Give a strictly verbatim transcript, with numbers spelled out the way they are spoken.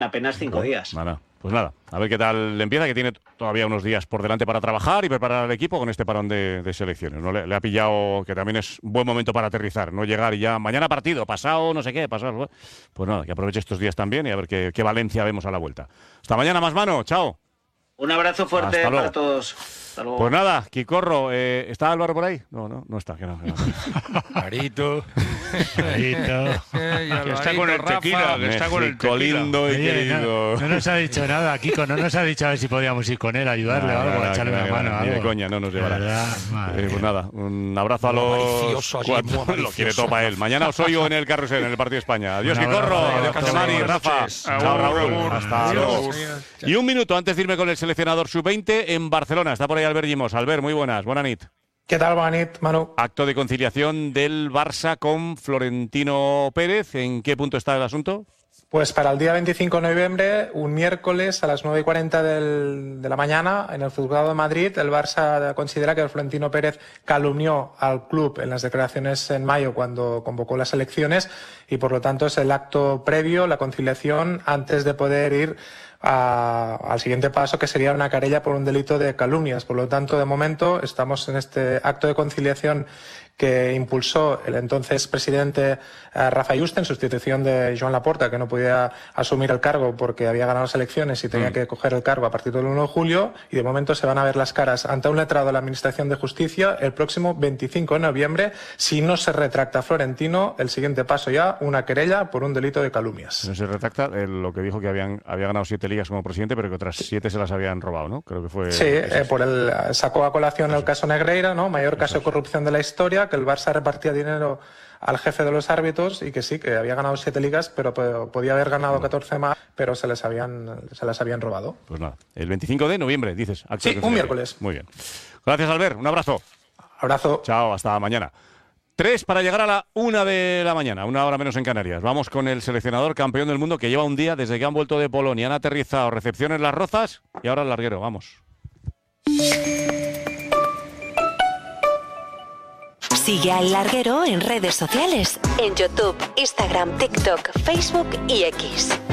apenas cinco bueno, días. Nada. Pues nada, a ver qué tal le empieza, que tiene todavía unos días por delante para trabajar y preparar al equipo con este parón de, de selecciones. ¿No? Le, le ha pillado que también es un buen momento para aterrizar, no llegar y ya mañana partido, pasado no sé qué, pasado. Pues nada, que aproveche estos días también y a ver qué, qué Valencia vemos a la vuelta. Hasta mañana, más mano, chao. Un abrazo fuerte Hasta luego. para todos. Hasta luego. Pues nada, Quicorro, eh, ¿está Álvaro por ahí? No, no, no está. Que no, que no. Marito. Marito. Que está con el tequila, que está con el México tequila. lindo y Oye, querido. no, no nos ha dicho nada, Kiko, no nos ha dicho a ver si podíamos ir con él, ayudarle o Nada, algo, nada, echarle nada, una mano. nada, ni algo. de coña, no nos llevará. De verdad, madre Eh, pues mía. nada, un abrazo a Muy los malicioso allí, cuatro. muy Lo quiere malicioso. topa él. Mañana os oigo en el carrusel, en el partido de España. Adiós, Un Quicorro. abrazo, Adiós, abrazo. Casemani, Buenas Rafa. noches. Chao, Agur, Raúl. agur. Hasta Adiós. luego. Y un minuto antes de irme con el seleccionador sub veinte en Barcelona. Está por ahí Albert Llimós. Albert, muy buenas. Buena nit. ¿Qué tal, Bonit, Manu? Acto de conciliación del Barça con Florentino Pérez. ¿En qué punto está el asunto? Pues para el día veinticinco de noviembre, un miércoles a las nueve y cuarenta del, de la mañana, en el Juzgado de Madrid, el Barça considera que el Florentino Pérez calumnió al club en las declaraciones en mayo cuando convocó las elecciones y por lo tanto es el acto previo, la conciliación, antes de poder ir a, al siguiente paso, que sería una querella por un delito de calumnias. Por lo tanto, de momento, estamos en este acto de conciliación que impulsó el entonces presidente eh, Rafa Juste en sustitución de Joan Laporta, que no podía asumir el cargo porque había ganado las elecciones y tenía mm. que coger el cargo a partir del uno de julio, y de momento se van a ver las caras ante un letrado de la Administración de Justicia el próximo veinticinco de noviembre. Si no se retracta Florentino, el siguiente paso ya, una querella por un delito de calumnias. No se retracta eh, lo que dijo que habían había ganado siete ligas como presidente, pero que otras siete se las habían robado, ¿no? Creo que fue... Sí, eh, por el, sacó a colación el caso Negreira, ¿no? Mayor caso de corrupción de la historia, que el Barça repartía dinero al jefe de los árbitros y que sí, que había ganado siete ligas, pero podía haber ganado catorce más, pero se les habían, se las habían robado. Pues nada, el veinticinco de noviembre, dices. Sí, un miércoles. Muy bien. Gracias, Albert. Un abrazo. Abrazo. Chao, hasta mañana. Tres para llegar a la una de la mañana, una hora menos en Canarias. Vamos con el seleccionador campeón del mundo que lleva un día desde que han vuelto de Polonia. Han aterrizado, recepción en Las Rozas y ahora el larguero. Vamos. Sigue al Larguero en redes sociales, en YouTube, Instagram, TikTok, Facebook y X.